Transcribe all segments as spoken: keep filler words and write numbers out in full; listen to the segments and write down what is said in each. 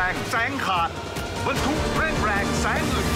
รงแซงขาดบรรทุกเร่งแรงแซงอึด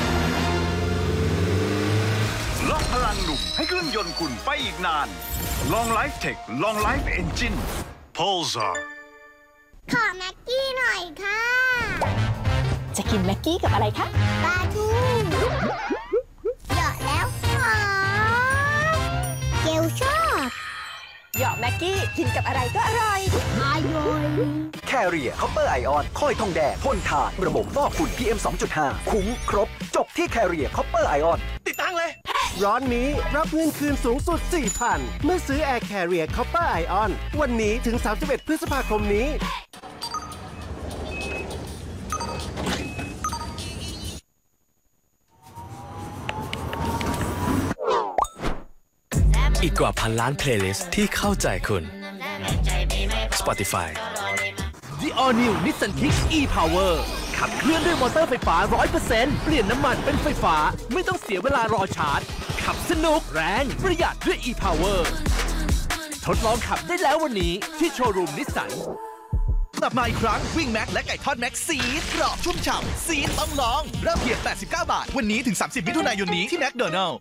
ล็อกพลังหนุ่มให้เครื่องยนต์คุณไปอีกนานลองไลฟ์เทคลองไลฟ์เอนจิน Pulsar ขอแม็กกี้หน่อยค่ะจะกินแม็กกี้กับอะไรคะปลาทูหยอดแล้วหอมเกลชอบหยอกแม็กกี้กินกับอะไรก็อร่อยอร่อยแคเรียคอปเปอร์ไอออนคอยทองแดงทนทานระบบฟอกฝุ่น พี เอ็ม สองจุดห้า คุ้มครบ จบที่แคเรียคอปเปอร์ไอออนติดตั้งเลยร้อนนี้รับเงินคืนสูงสุด สี่พัน เมื่อซื้อ Air Carrier Copper Ion วันนี้ถึง สามสิบเอ็ด พฤษภาคมนี้อีกกว่าพันล้านเพลย์ลิสต์ที่เข้าใจคุณ Spotify The All New Nissan Kicks e-Power ขับเคลื่อนด้วยมอเตอร์ไฟฟ้า ร้อยเปอร์เซ็นต์ เปลี่ยนน้ำมันเป็นไฟฟ้าไม่ต้องเสียเวลารอชาร์จ ขับสนุกแรงประหยัดด้วย e-Power ทดลองขับได้แล้ววันนี้ที่โชว์รูมนิสสันกลับมาอีกครั้งวิ่งแม็กและไก่ทอดแม็กซีดกรอบชุ่มฉ่ำซีดต้องลองเริ่มเพียงแปดสิบเก้าบาทวันนี้ถึงสามสิบมิถุนายนนี้ที่แมคโดนัลด์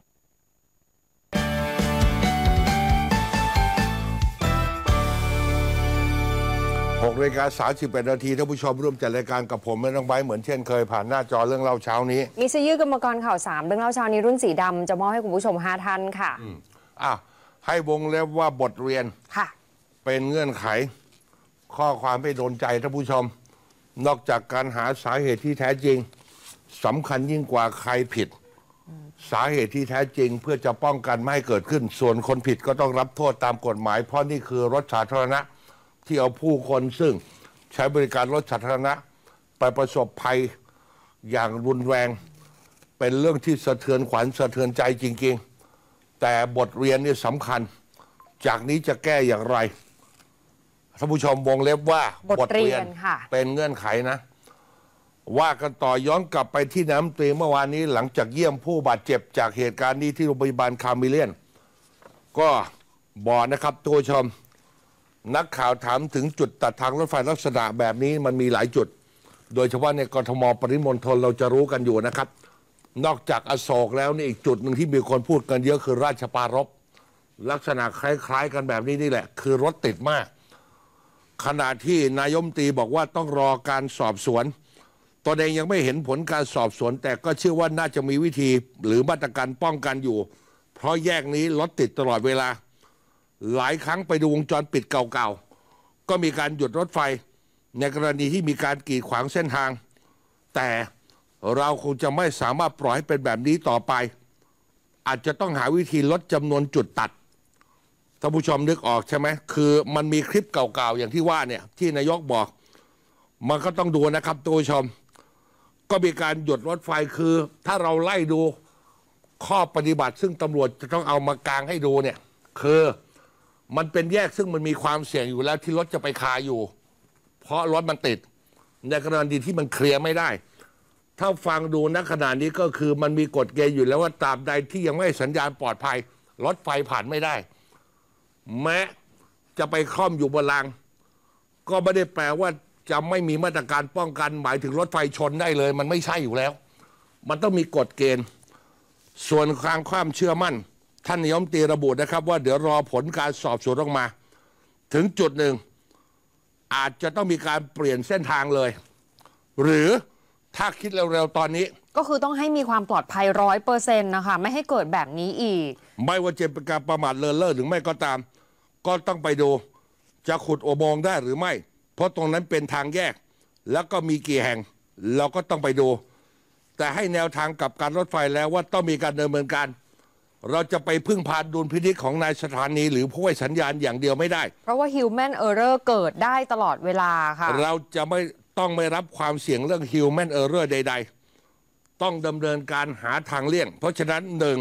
หกนาฬิกาสามสิบแปดนาทีท่านผู้ชมร่วมจัดรายการกับผมไม่ต้องไบเหมือนเช่นเคยผ่านหน้าจอเรื่องเล่าเช้านี้มีเสื้อยืดกรรมกรข่าวสามเรื่องเล่าเช้านี้รุ่นสีดำจะมอบให้คุณผู้ชมห้าท่านค่ะอ่ะให้วงเล็บว่าบทเรียนค่ะเป็นเงื่อนไขข้อความให้โดนใจท่านผู้ชมนอกจากการหาสาเหตุที่แท้จริงสำคัญยิ่งกว่าใครผิดสาเหตุที่แท้จริงเพื่อจะป้องกันไม่ให้เกิดขึ้นส่วนคนผิดก็ต้องรับโทษตามกฎหมายเพราะนี่คือรถสาธารณะที่เอาผู้คนซึ่งใช้บริการรถสาธารณะไปประสบภัยอย่างรุนแรงเป็นเรื่องที่สะเทือนขวัญสะเทือนใจจริงๆแต่บทเรียนนี่สำคัญจากนี้จะแก้อย่างไรท่านผู้ชมวงเล็บว่าบทเรียนเป็นเงื่อนไขนะว่ากันต่อย้อนกลับไปที่น้ำตรีเมื่อวานนี้หลังจากเยี่ยมผู้บาดเจ็บจากเหตุการณ์นี้ที่โรงพยาบาลคามิเลียนก็บอกนะครับตัวชมนักข่าวถามถึงจุดตัดทางรถไฟลักษณะแบบนี้มันมีหลายจุดโดยเฉพาะในกทมปริมณฑลเราจะรู้กันอยู่นะครับนอกจากอโศกแล้วนี่อีกจุดหนึ่งที่มีคนพูดกันเยอะคือราชปรารภลักษณะคล้ายๆกันแบบนี้นี่แหละคือรถติดมากขณะที่นายมนตรีบอกว่าต้องรอการสอบสวนตนเองยังไม่เห็นผลการสอบสวนแต่ก็เชื่อว่าน่าจะมีวิธีหรือมาตรการป้องกันอยู่เพราะแยกนี้รถติดตลอดเวลาหลายครั้งไปดูวงจรปิดเก่าๆก็มีการหยุดรถไฟในกรณีที่มีการกีดขวางเส้นทางแต่เราคงจะไม่สามารถปล่อยให้เป็นแบบนี้ต่อไปอาจจะต้องหาวิธีลดจำนวนจุดตัดท่านผู้ชมนึกออกใช่ไหมคือมันมีคลิปเก่าๆอย่างที่ว่าเนี่ยที่นายกบอกมันก็ต้องดูนะครับท่านผู้ชมก็มีการหยุดรถไฟคือถ้าเราไล่ดูข้อปฏิบัติซึ่งตำรวจจะต้องเอามากางให้ดูเนี่ยคือมันเป็นแยกซึ่งมันมีความเสี่ยงอยู่แล้วที่รถจะไปคาอยู่เพราะรถมันติดในกรณีที่มันเคลียร์ไม่ได้ถ้าฟังดูณขณะนี้ก็คือมันมีกฎเกณฑ์อยู่แล้วว่าตราบใดที่ยังไม่สัญญาณปลอดภัยรถไฟผ่านไม่ได้แม้จะไปคล่อมอยู่บนรางก็ไม่ได้แปลว่าจะไม่มีมาตรการป้องกันหมายถึงรถไฟชนได้เลยมันไม่ใช่อยู่แล้วมันต้องมีกฎเกณฑ์ส่วนทางความเชื่อมั่นท่านนายกรัฐมนตรีระบุนะครับว่าเดี๋ยวรอผลการสอบสวนออกมาถึงจุดหนึ่งอาจจะต้องมีการเปลี่ยนเส้นทางเลยหรือถ้าคิดเร็วๆตอนนี้ก็คือต้องให้มีความปลอดภัยร้อยเปอร์เซ็นต์นะคะไม่ให้เกิดแบบนี้อีกไม่ว่าจะเป็นการประมาทเลินเล่อหรือไม่ก็ตามก็ต้องไปดูจะขุดอุโมงค์ได้หรือไม่เพราะตรงนั้นเป็นทางแยกแล้วก็มีกี่แห่งเราก็ต้องไปดูแต่ให้แนวทางกับการรถไฟแล้วว่าต้องมีการดำเนินการเราจะไปพึ่งพาดุลพินิจของนายสถานีหรือผู้ให้สัญญาณอย่างเดียวไม่ได้เพราะว่า human error เกิดได้ตลอดเวลาค่ะเราจะไม่ต้องไม่รับความเสี่ยงเรื่อง human error ใดๆต้องดำเนินการหาทางเลี่ยงเพราะฉะนั้นหนึ่ง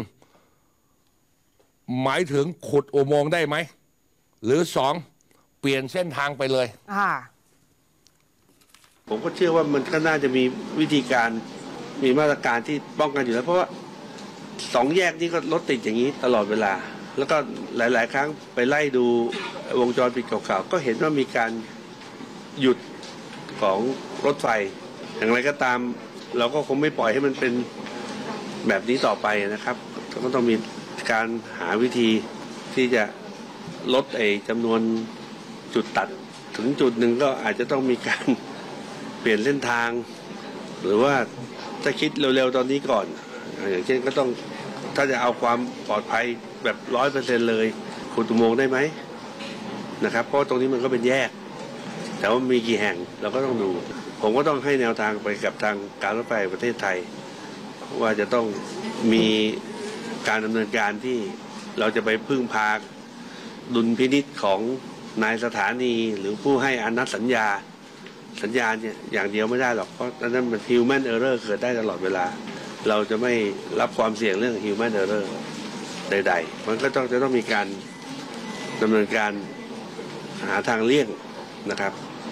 หมายถึงขุดอุโมงค์ได้ไหมหรือสองเปลี่ยนเส้นทางไปเลยค่ะผมก็เชื่อว่ามันก็น่าจะมีวิธีการมีมาตรการที่ป้องกันอยู่แล้วเพราะว่าสองแยกนี้ก็รถติดอย่างนี้ตลอดเวลาแล้วก็หลายๆครั้งไปไล่ดูวงจรปิดเก่าๆก็เห็นว่ามีการหยุดของรถไฟอย่างไรก็ตามเราก็คงไม่ปล่อยให้มันเป็นแบบนี้ต่อไปนะครับก็ต้องมีการหาวิธีที่จะลดไอ้จำนวนจุดตัดถึงจุดหนึ่งก็อาจจะต้องมีการเปลี่ยนเส้นทาง หรือว่าถ้าคิดเร็วๆตอนนี้ก่อนอย่างเช่นก็ต้องถ้าจะเอาความปลอดภัยแบบร้อยเปอร์เซ็นต์เลยขุดอุโมงค์ได้ไหมนะครับเพราะตรงนี้มันก็เป็นแยกแต่ว่ามีกี่แห่งเราก็ต้องดูผมก็ต้องให้แนวทางไปกับทางการรถไฟประเทศไทยว่าจะต้องมีการดำเนินการที่เราจะไปพึ่งพาดุลพินิจของนายสถานีหรือผู้ให้อนุสัญญาสัญญาเนี่ยอย่างเดียวไม่ได้หรอกเพราะนั้นมัน human error เกิดได้ตลอดเวลาเราจะไม่รับความเสี่ยงเรื่อง human error ใดๆมันก็ต้องจะต้องมีการดำเนินการหาทางเลี่ยงนะครับ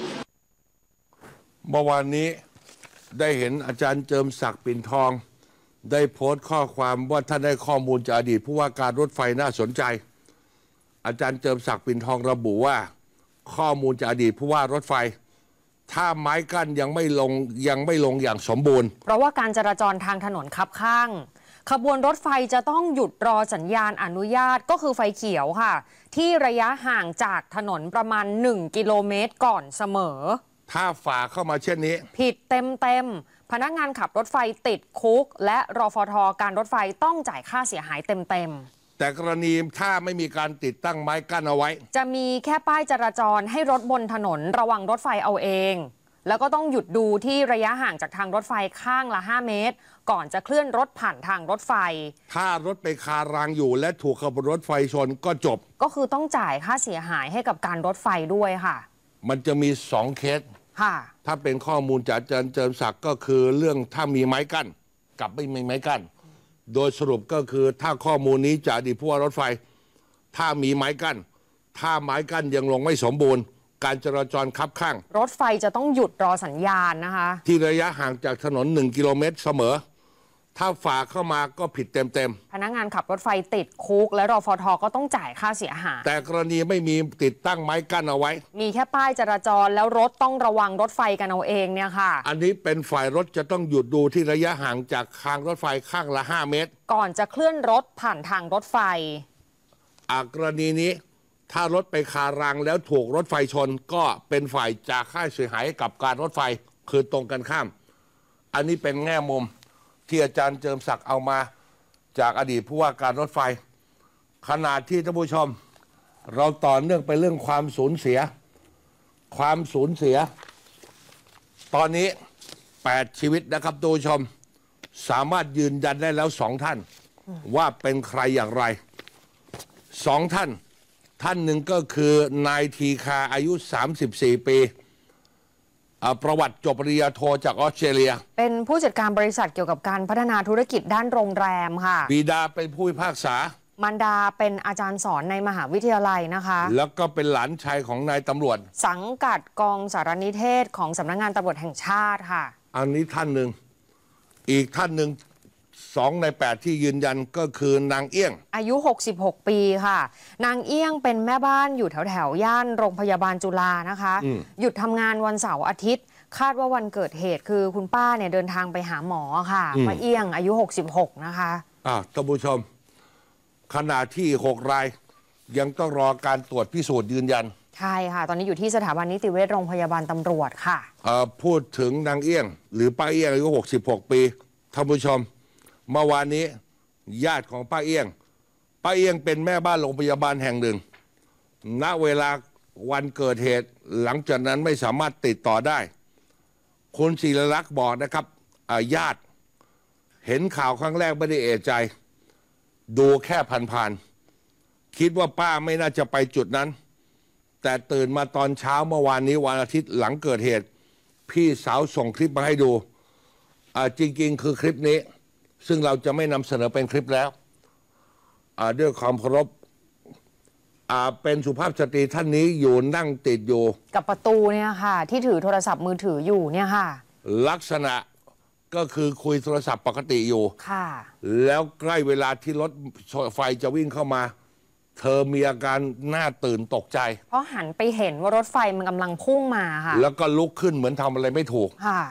เมื่อวานนี้ได้เห็นอาจารย์เจิมศักดิ์ปิ่นทองได้โพสต์ข้อความว่าท่านได้ข้อมูลจากอดีตผู้ว่าการรถไฟน่าสนใจอาจารย์เจิมศักดิ์ปิ่นทองระบุว่าข้อมูลจากอดีตผู้ว่ารถไฟถ้าไม้กั้นยังไม่ลงยังไม่ลงอย่างสมบูรณ์เพราะว่าการจราจรทางถนนคับข้างขบวนรถไฟจะต้องหยุดรอสัญญาณอนุญาตก็คือไฟเขียวค่ะที่ระยะห่างจากถนนประมาณหนึ่งกิโลเมตรก่อนเสมอถ้าฝ่าเข้ามาเช่นนี้ผิดเต็มเต็มพนักงานขับรถไฟติดคุกและรฟท.การรถไฟต้องจ่ายค่าเสียหายเต็มเต็มแต่กรณีถ้าไม่มีการติดตั้งไม้กั้นเอาไว้จะมีแค่ป้ายจราจรให้รถบนถนนระวังรถไฟเอาเองแล้วก็ต้องหยุดดูที่ระยะห่างจากทางรถไฟข้างละห้าเมตรก่อนจะเคลื่อนรถผ่านทางรถไฟถ้ารถไปคารางอยู่และถูกขบวนรถไฟชนก็จบก็คือต้องจ่ายค่าเสียหายให้กับการรถไฟด้วยค่ะมันจะมีสองเคสค่ะถ้าเป็นข้อมูลจากอาจารย์เจิมศักดิ์ก็คือเรื่องถ้ามีไม้กั้นกับไม่มีไม้กั้นโดยสรุปก็คือถ้าข้อมูลนี้จากอดีตผู้ว่ารถไฟถ้ามีไม้กั้นถ้าไม้กั้นยังลงไม่สมบูรณ์การจราจรคับข้างรถไฟจะต้องหยุดรอสัญญาณนะคะที่ระยะห่างจากถนนหนึ่งกิโลเมตรเสมอถ้าฝ่าเข้ามาก็ผิดเต็มๆพนักงานขับรถไฟติดคุกและรฟท.ก็ต้องจ่ายค่าเสียหายแต่กรณีไม่มีติดตั้งไม้กั้นเอาไว้มีแค่ป้ายจราจรแล้วรถต้องระวังรถไฟกันเอาเองเนี่ยค่ะอันนี้เป็นฝ่ายรถจะต้องหยุดดูที่ระยะห่างจากทางรถไฟข้างละห้าเมตรก่อนจะเคลื่อนรถผ่านทางรถไฟอ่ากรณีนี้ถ้ารถไปคารางแล้วถูกรถไฟชนก็เป็นฝ่ายจ่ายค่าเสียหายกับการรถไฟคือตรงกันข้ามอันนี้เป็นแง่มุมที่อาจารย์เจิมศักดิ์เอามาจากอดีตผู้ว่าการรถไฟขณะที่ท่านผู้ชมเราต่อเนื่องไปเรื่องความสูญเสียความสูญเสียตอนนี้แปดชีวิตนะครับท่านผู้ชมสามารถยืนยันได้แล้วสองท่านว่าเป็นใครอย่างไรสองท่านท่านหนึ่งก็คือนายทีคาอายุสามสิบสี่ปีประวัติจบปริญญาโทจากออสเตรเลียเป็นผู้จัดการบริษัทเกี่ยวกับการพัฒนาธุรกิจด้านโรงแรมค่ะบิดาเป็นผู้พิพากษามารดาเป็นอาจารย์สอนในมหาวิทยาลัยนะคะแล้วก็เป็นหลานชายของนายตำรวจสังกัดกองสารนิเทศของสำนักงานตำรวจแห่งชาติค่ะอันนี้ท่านหนึ่งอีกท่านหนึ่งสองในแปดที่ยืนยันก็คือนางเอี้ยงอายุหกสิบหกปีค่ะนางเอี้ยงเป็นแม่บ้านอยู่แถวแถวย่านโรงพยาบาลจุฬานะคะหยุดทำงานวันเสาร์อาทิตย์คาดว่าวันเกิดเหตุคือคุณป้าเนี่ยเดินทางไปหาหมอค่ะป้าเอี้ยงอายุหกสิบหกนะคะอ่าท่านผู้ชมขณะที่หกรายยังต้องรอการตรวจพิสูจน์ยืนยันใช่ค่ะตอนนี้อยู่ที่สถาบันนิติเวชโรงพยาบาลตำรวจค่ะพูดถึงนางเอี้ยงหรือป้าเอี้ยงอายุหกสิบหกปีท่านผู้ชมเมื่อวานนี้ญาติของป้าเอี้ยงป้าเอี้ยงเป็นแม่บ้านโรงพยาบาลแห่งหนึ่งณเวลาวันเกิดเหตุหลังจากนั้นไม่สามารถติดต่อได้คุณศิรลักษณ์บอกนะครับญาติเห็นข่าวครั้งแรกไม่ได้เอะใจดูแค่ผ่านๆคิดว่าป้าไม่น่าจะไปจุดนั้นแต่ตื่นมาตอนเช้าเมื่อวานนี้วันอาทิตย์หลังเกิดเหตุพี่สาวส่งคลิปมาให้ดูจริงๆคือคลิปนี้ซึ่งเราจะไม่นำเสนอเป็นคลิปแล้วด้วยความเคารพเป็นสุภาพสตรีท่านนี้อยู่นั่งติดอยู่กับประตูเนี่ยค่ะที่ถือโทรศัพท์มือถืออยู่เนี่ยค่ะลักษณะก็คือคุยโทรศัพท์ปกติอยู่ค่ะแล้วใกล้เวลาที่รถไฟจะวิ่งเข้ามาเธอมีอาการหน้าตื่นตกใจเพราะหันไปเห็นว่ารถไฟมันกำลังพุ่งมาค่ะแล้วก็ลุกขึ้นเหมือนทำอะไรไม่ถูกค่ะ